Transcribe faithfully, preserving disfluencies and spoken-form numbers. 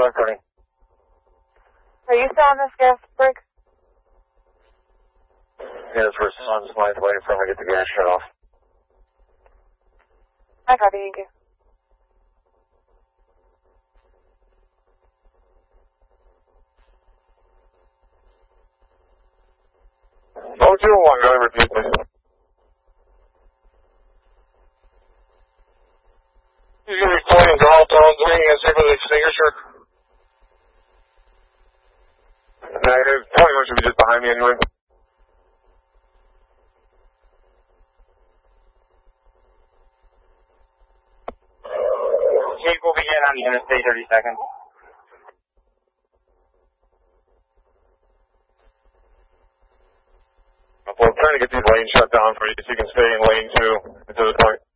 five turning. Are you still on this gas break? Yes, we're on Smythe waiting for him to get the gas shut off. I copy, thank you. Oh, two oh one, go ahead, repeat, please. He's going to be calling Donald Donald doing a safe with the extinguisher. Negative, twenty one should be just behind me anyway. Jake will begin on the interstate thirty seconds. Well, I'm trying to get these lanes shut down for you so you can stay in lane two until the point.